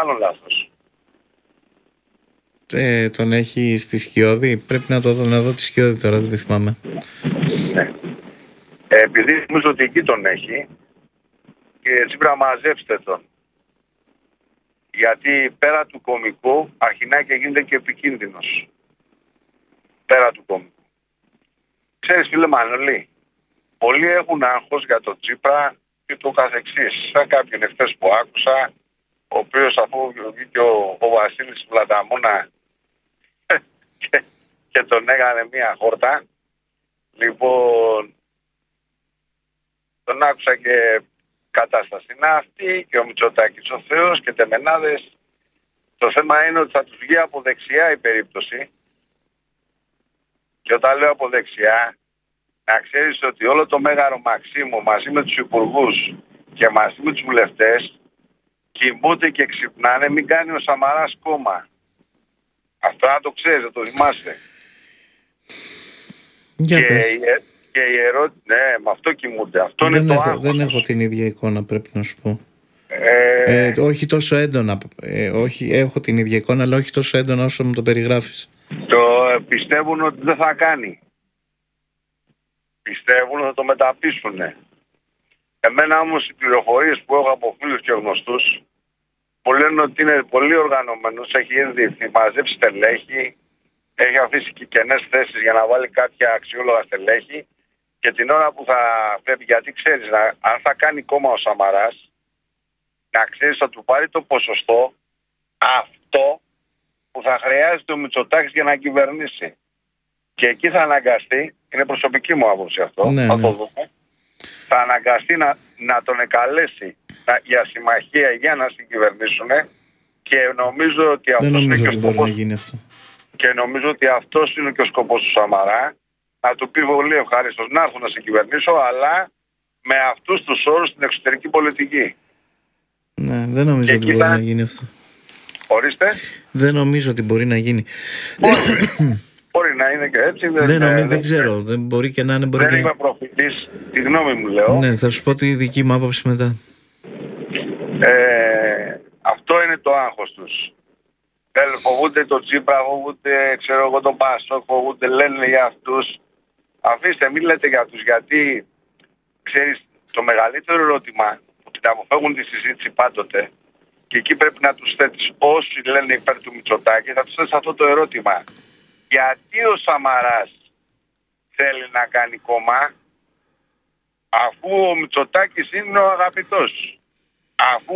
κάνω λάθος? Τον έχει στη Σκιώδη. Πρέπει να το δω, να δω τη Σκιώδη τώρα, δεν τη θυμάμαι. Ναι. Επειδή νομίζω ότι εκεί τον έχει, και Τσίπρα μαζέψτε τον. Γιατί πέρα του κωμικού αρχινά και γίνεται και επικίνδυνος. Πέρα του κωμικού. Ξέρεις φίλε Μανώλη, πολλοί έχουν άγχος για τον Τσίπρα και το καθεξής. Σαν κάποιον εχθές που άκουσα, ο οποίος αφού βγήκε ο Βασίλης Πλαταμούνα και τον έκανε μία χόρτα, λοιπόν, τον άκουσα και κατάσταση είναι αυτή και ο Μητσοτάκης ο Θεός και τεμενάδες. Το θέμα είναι ότι θα τους βγει από δεξιά η περίπτωση. Και όταν λέω από δεξιά, να ξέρεις ότι όλο το Μέγαρο Μαξίμου μαζί με τους υπουργούς και μαζί με τους βουλευτές κοιμούνται και ξυπνάνε, μην κάνει ο Σαμαράς κόμμα. Αυτό να το ξέρεις, να το θυμάσαι. Και η ερώτηση, ναι, με αυτό κοιμούνται. Αυτό είναι το άγχος. Δεν έχω την ίδια εικόνα, πρέπει να σου πω. Όχι τόσο έντονα. Όχι, έχω την ίδια εικόνα, αλλά όχι τόσο έντονα όσο μου το περιγράφεις. Πιστεύουν ότι δεν θα κάνει. Πιστεύουν ότι θα το μεταπίσουν. Εμένα όμως οι πληροφορίες που έχω από φίλους και γνωστούς μου λένε ότι είναι πολύ οργανωμένος, έχει ήδη μαζέψει στελέχη, έχει αφήσει και κενές θέσεις για να βάλει κάποια αξιόλογα στελέχη και την ώρα που θα πρέπει, γιατί ξέρεις, αν θα κάνει κόμμα ο Σαμαράς, να ξέρεις θα του πάρει το ποσοστό αυτό που θα χρειάζεται ο Μητσοτάκης για να κυβερνήσει. Και εκεί θα αναγκαστεί, είναι προσωπική μου άποψη αυτό, ναι, θα ναι. το δούμε, θα αναγκαστεί να τον εκαλέσει για συμμαχία για να συγκυβερνήσουν και νομίζω ότι αυτός είναι και ο σκοπός. Και νομίζω ότι αυτός είναι και ο σκοπός του Σαμαρά, να του πει πολύ ευχαριστώς να έρθω να συγκυβερνήσω, αλλά με αυτούς τους όρους στην εξωτερική πολιτική. Ναι, δεν νομίζω ότι μπορεί να γίνει αυτό. Ορίστε. Δεν νομίζω ότι μπορεί να γίνει. Μπορεί να είναι και έτσι. Δεν ξέρω. Δεν μπορεί και να είναι. Δεν είμαι προφητής. Τη γνώμη μου λέω. Ναι, θα σου πω τη δική μου άποψη μετά. Αυτό είναι το άγχος τους. Φοβούνται τον Τσίπρα, φοβούνται ξέρω εγώ τον Πασόκ, φοβούνται, λένε για αυτούς. Αφήστε, μην λέτε για αυτούς, γιατί ξέρεις το μεγαλύτερο ερώτημα που την αποφεύγουν τη συζήτηση πάντοτε και εκεί πρέπει να τους θέτεις όσοι λένε υπέρ του Μητσοτάκη, θα τους θέτεις αυτό το ερώτημα. Γιατί ο Σαμαράς θέλει να κάνει κόμμα αφού ο Μητσοτάκης είναι ο αγαπητός, αφού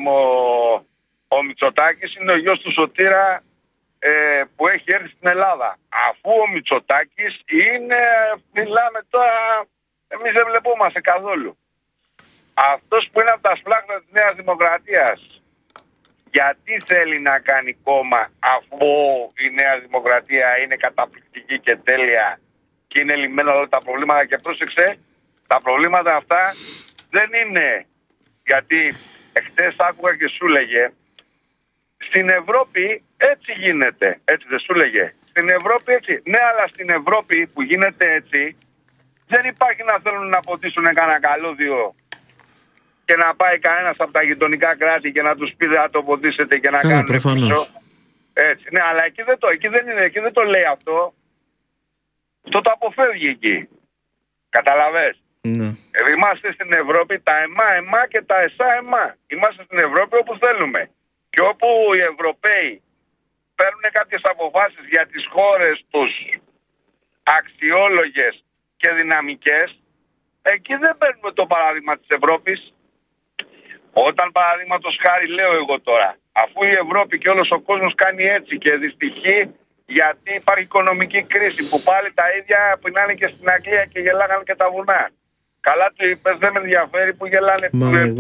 ο Μητσοτάκης είναι ο γιος του Σωτήρα που έχει έρθει στην Ελλάδα, αφού ο Μητσοτάκης είναι, μιλάμε τώρα, εμείς δεν βλεπόμαστε καθόλου. Αυτός που είναι από τα σπλάχνα της Νέας Δημοκρατίας, γιατί θέλει να κάνει κόμμα αφού η Νέα Δημοκρατία είναι καταπληκτική και τέλεια και είναι λυμμένα όλα τα προβλήματα? Και πρόσεξε, τα προβλήματα αυτά δεν είναι, γιατί εχθές άκουγα και σου λέγε, στην Ευρώπη έτσι γίνεται, έτσι δεν σου λέγε? Στην Ευρώπη έτσι. Ναι, αλλά στην Ευρώπη που γίνεται έτσι, δεν υπάρχει να θέλουν να ποτίσουν κανένα καλώδιο και να πάει κανένας από τα γειτονικά κράτη και να τους πει δεν θα το ποτίσετε και να κάνουν πίσω. Έτσι. Ναι, αλλά εκεί δεν το λέει αυτό. Αυτό το αποφεύγει εκεί. Καταλαβες? Ναι. Είμαστε στην Ευρώπη τα εμά και τα εσά. Είμαστε στην Ευρώπη όπου θέλουμε. Και όπου οι Ευρωπαίοι παίρνουν κάποιες αποφάσεις για τις χώρες τους αξιόλογες και δυναμικές, εκεί δεν παίρνουμε το παράδειγμα της Ευρώπης. Όταν παραδείγματος χάρη λέω εγώ τώρα, αφού η Ευρώπη και όλος ο κόσμος κάνει έτσι και δυστυχεί γιατί υπάρχει οικονομική κρίση που πάλι τα ίδια πεινάνε και στην Αγγλία και γελάγανε και τα βουνά. Καλά του είπες, δεν με ενδιαφέρει που γελάνε.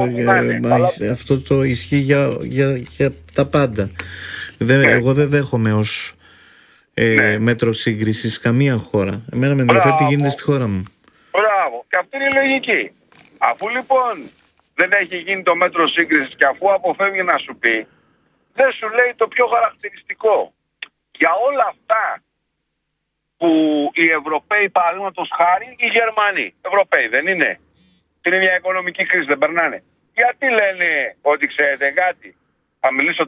Αυτό το ισχύει για τα πάντα. Εγώ δεν δέχομαι ως μέτρο σύγκρισης καμία χώρα. Εμένα με ενδιαφέρει τι γίνεται στη χώρα μου. Μπράβο. Και αυτή είναι η λογική. Αφού λοιπόν δεν έχει γίνει το μέτρο σύγκρισης και αφού αποφεύγει να σου πει, δεν σου λέει το πιο χαρακτηριστικό. Για όλα αυτά που οι Ευρωπαίοι, παραδείγματος χάρη, οι Γερμανοί, Ευρωπαίοι δεν είναι? Την ίδια οικονομική κρίση δεν περνάνε? Γιατί λένε ότι ξέρετε κάτι? Θα μιλήσω